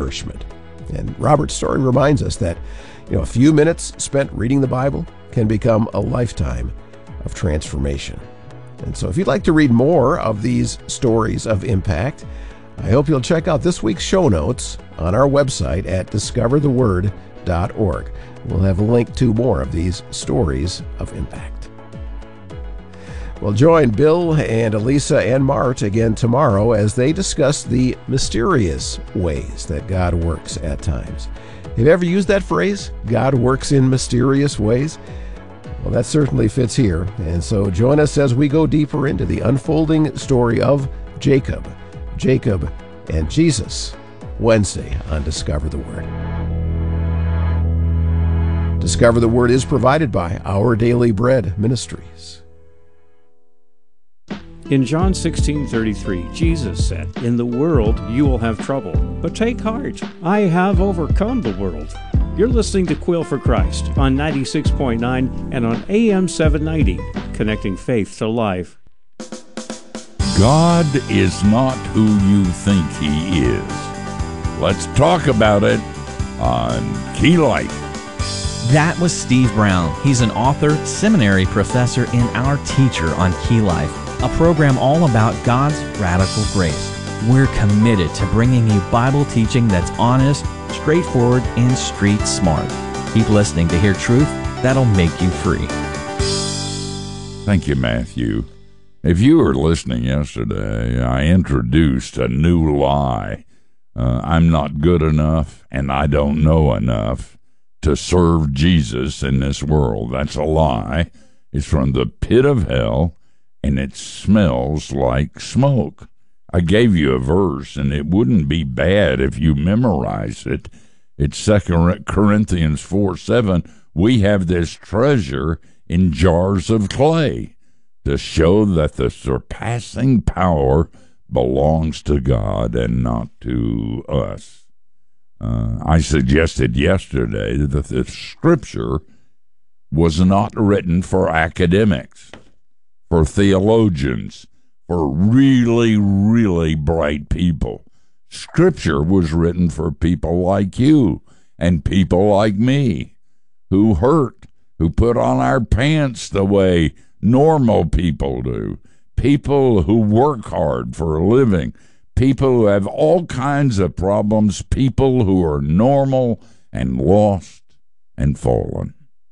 nourishment. And Robert's story reminds us that, a few minutes spent reading the Bible can become a lifetime of transformation. And so if you'd like to read more of these stories of impact, I hope you'll check out this week's show notes on our website at discovertheword.org. We'll have a link to more of these stories of impact. We'll join Bill and Elisa and Mart again tomorrow as they discuss the mysterious ways that God works at times. Have you ever used that phrase, God works in mysterious ways? Well, that certainly fits here. And so join us as we go deeper into the unfolding story of Jacob and Jesus, Wednesday on Discover the Word. Discover the Word is provided by Our Daily Bread Ministries. In John 16:33, Jesus said, "In the world you will have trouble, but take heart, I have overcome the world." You're listening to Quill for Christ on 96.9 and on AM 790, connecting faith to life. God is not who you think He is. Let's talk about it on Key Life. That was Steve Brown. He's an author, seminary professor, and our teacher on Key Life, a program all about God's radical grace. We're committed to bringing you Bible teaching that's honest, straightforward, and street smart. Keep listening to hear truth that'll make you free. Thank you, Matthew. If you were listening yesterday, I introduced a new lie. I'm not good enough and I don't know enough to serve Jesus in this world. That's a lie. It's from the pit of hell and it smells like smoke. I gave you a verse, and it wouldn't be bad if you memorize it. It's 2 Corinthians 4:7. We have this treasure in jars of clay to show that the surpassing power belongs to God and not to us. I suggested yesterday that the Scripture was not written for academics, for theologians, for really, really bright people. Scripture was written for people like you and people like me who hurt, who put on our pants the way normal people do, people who work hard for a living, people who have all kinds of problems, people who are normal and lost and fallen.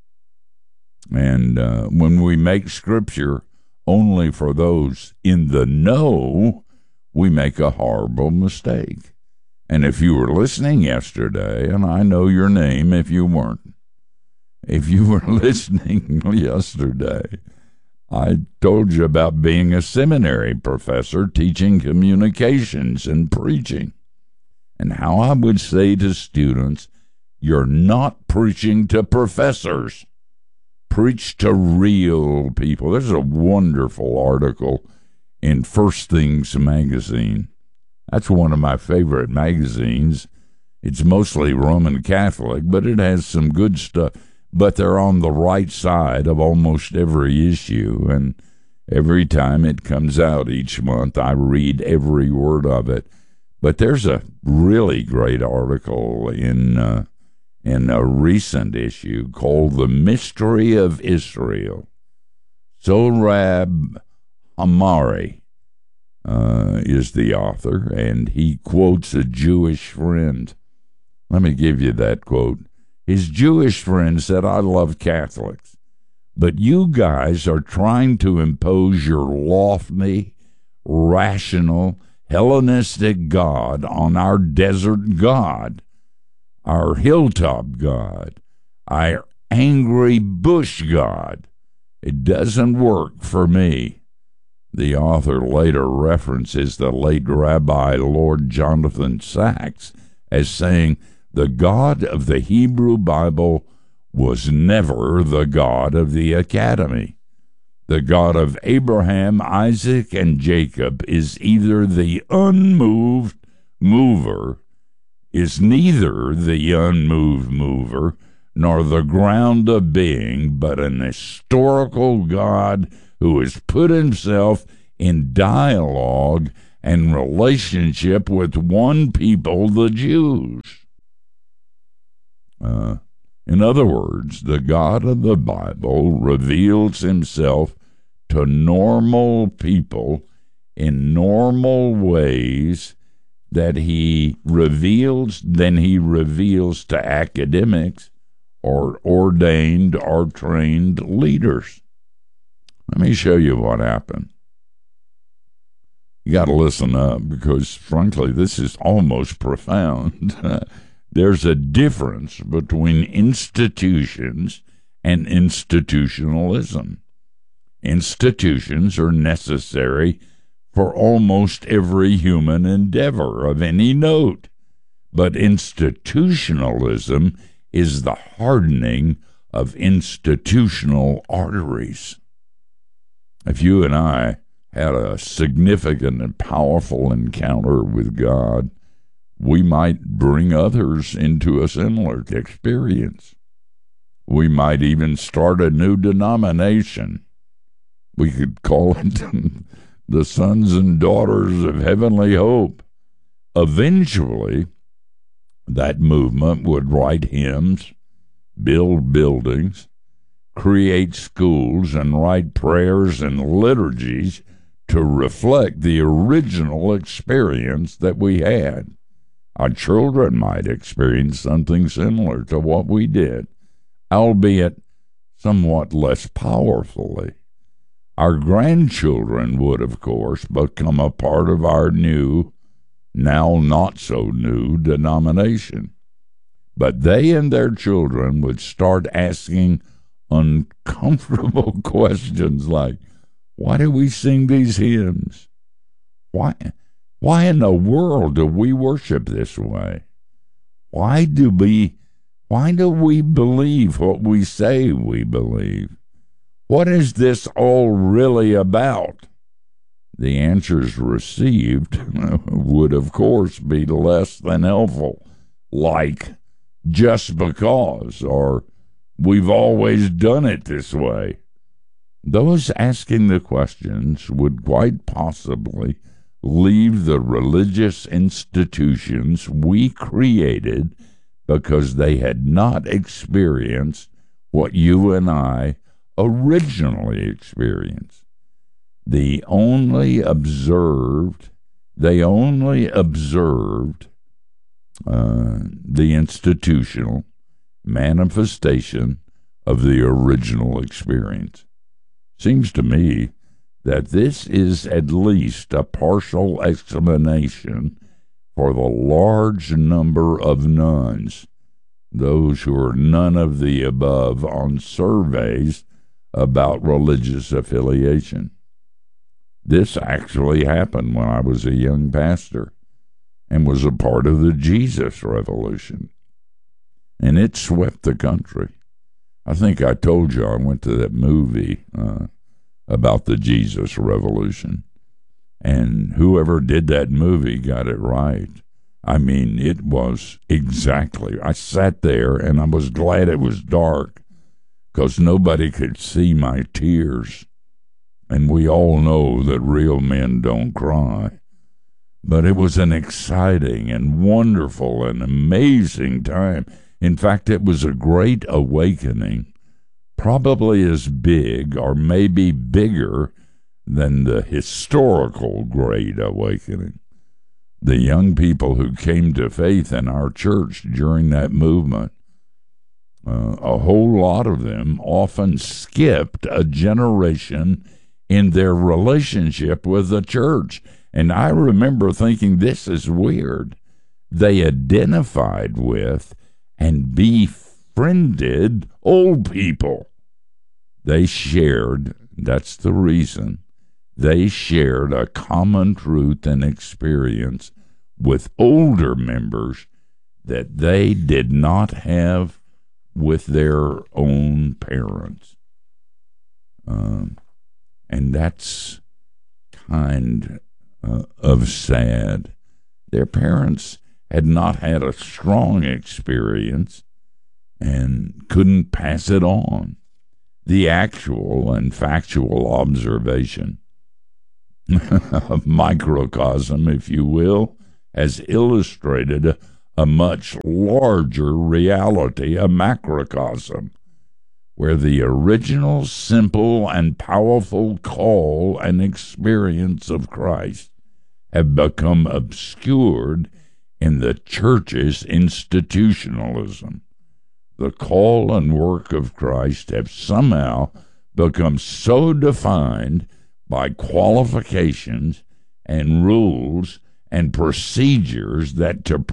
And when we make Scripture only for those in the know, we make a horrible mistake. And if you were listening yesterday, and I know your name if you weren't, if you were listening yesterday, I told you about being a seminary professor teaching communications and preaching, and how I would say to students, you're not preaching to professors. Preach to real people. There's a wonderful article in First Things magazine. That's one of my favorite magazines. It's mostly Roman Catholic, but it has some good stuff. But they're on the right side of almost every issue, and every time it comes out each month, I read every word of it. But there's a really great article in a recent issue called The Mystery of Israel. Sohrab Ahmari is the author, and he quotes a Jewish friend. Let me give you that quote. His Jewish friend said, "I love Catholics, but you guys are trying to impose your lofty, rational, Hellenistic God on our desert God, our hilltop God, our angry bush God. It doesn't work for me." The author later references the late Rabbi Lord Jonathan Sacks as saying, "The God of the Hebrew Bible was never the God of the Academy. The God of Abraham, Isaac, and Jacob is either the unmoved mover, is neither the unmoved mover, nor the ground of being, but an historical God who has put himself in dialogue and relationship with one people, the Jews. In other words, the God of the Bible reveals himself to normal people in normal ways that he reveals to academics or ordained or trained leaders. Let me show you what happened. You got to listen up because, frankly, this is almost profound. There's a difference between institutions and institutionalism. Institutions are necessary for almost every human endeavor of any note, but institutionalism is the hardening of institutional arteries. If you and I had a significant and powerful encounter with God, we might bring others into a similar experience. We might even start a new denomination. We could call it the Sons and Daughters of Heavenly Hope. Eventually, that movement would write hymns, build buildings, create schools, and write prayers and liturgies to reflect the original experience that we had. Our children might experience something similar to what we did, albeit somewhat less powerfully. Our grandchildren would, of course, become a part of our new, now not so new, denomination. But they and their children would start asking uncomfortable questions like, why do we sing these hymns? Why in the world do we worship this way? Why do we believe what we say we believe? What is this all really about? The answers received would, of course, be less than helpful, like just because, or we've always done it this way. Those asking the questions would quite possibly leave the religious institutions we created because they had not experienced what you and I originally experienced. They only observed the institutional manifestation of the original experience. Seems to me that this is at least a partial explanation for the large number of nones, those who are none of the above on surveys about religious affiliation. This actually happened when I was a young pastor and was a part of the Jesus Revolution, and it swept the country. I think I told you I went to that movie about the Jesus Revolution, and whoever did that movie got it right. I mean, it was exactly. I sat there, and I was glad it was dark because nobody could see my tears, and we all know that real men don't cry. But it was an exciting and wonderful and amazing time. In fact, it was a great awakening, probably as big or maybe bigger than the historical Great Awakening. The young people who came to faith in our church during that movement, a whole lot of them often skipped a generation in their relationship with the church. And I remember thinking, this is weird. They identified with and befriended old people. They shared, that's the reason, they shared a common truth and experience with older members that they did not have with their own parents. And that's kind of sad. Their parents had not had a strong experience and couldn't pass it on. The actual and factual observation A microcosm, if you will, has illustrated a much larger reality, a macrocosm, where the original simple and powerful call and experience of Christ have become obscured in the church's institutionalism. The call and work of Christ have somehow become so defined by qualifications and rules and procedures that to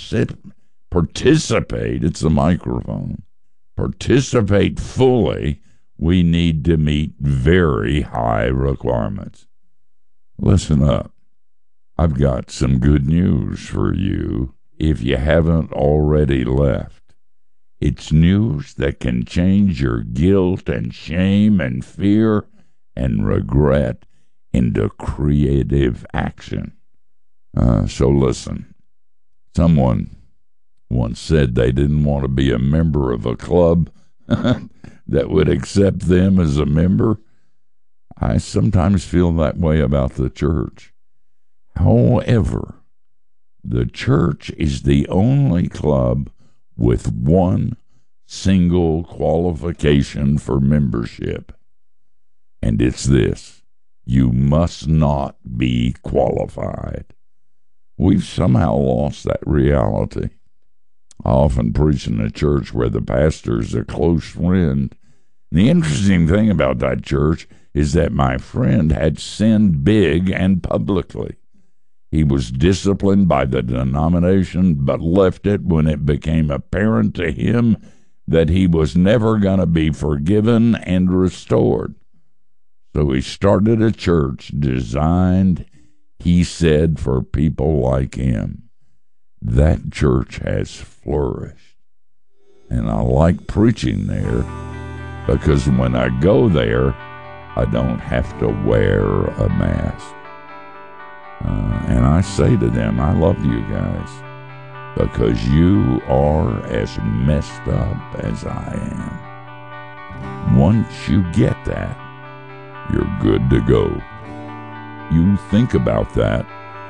participate, it's a microphone, participate fully, we need to meet very high requirements. Listen up. I've got some good news for you if you haven't already left. It's news that can change your guilt and shame and fear and regret into creative action. So listen, someone once said they didn't want to be a member of a club that would accept them as a member. I sometimes feel that way about the church. However, the church is the only club with one single qualification for membership. And it's this: you must not be qualified. We've somehow lost that reality. I often preach in a church where the pastor is a close friend. The interesting thing about that church is that my friend had sinned big and publicly. He was disciplined by the denomination, but left it when it became apparent to him that he was never going to be forgiven and restored. So he started a church designed, he said, for people like him. That church has flourished. And I like preaching there because when I go there, I don't have to wear a mask. And I say to them, I love you guys because you are as messed up as I am. Once you get that, you're good to go. You think about that.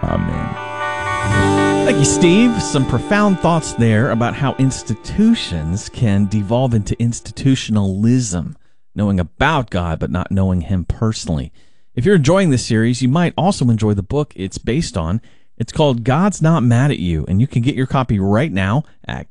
Amen. Thank you, Steve. Some profound thoughts there about how institutions can devolve into institutionalism, knowing about God but not knowing Him personally. If you're enjoying this series, you might also enjoy the book it's based on. It's called God's Not Mad at You, and you can get your copy right now at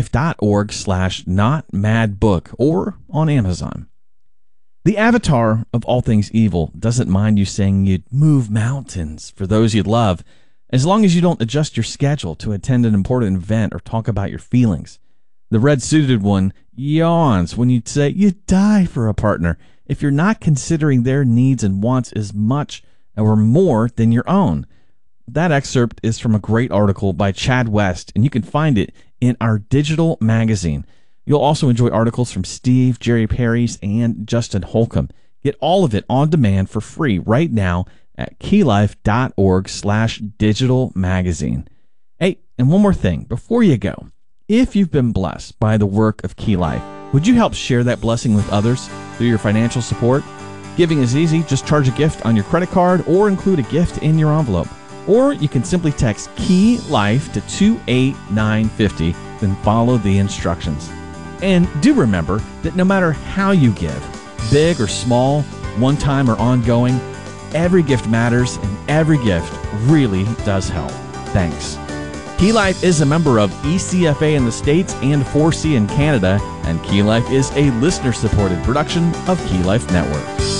keylife.org/notmadbook or on Amazon. The avatar of all things evil doesn't mind you saying you'd move mountains for those you love, as long as you don't adjust your schedule to attend an important event or talk about your feelings. The red-suited one yawns when you say you'd die for a partner if you're not considering their needs and wants as much or more than your own. That excerpt is from a great article by Chad West, and you can find it in our digital magazine. You'll also enjoy articles from Steve, Jerry Parries, and Justin Holcomb. Get all of it on demand for free right now at keylife.org/digital magazine. Hey, and one more thing before you go. If you've been blessed by the work of Key Life, would you help share that blessing with others through your financial support? Giving is easy. Just charge a gift on your credit card or include a gift in your envelope. Or you can simply text Key Life to 28950, then follow the instructions. And do remember that no matter how you give, big or small, one time or ongoing, every gift matters and every gift really does help. Thanks. Key Life is a member of ECFA in the States and 4C in Canada, and Key Life is a listener-supported production of Key Life Network.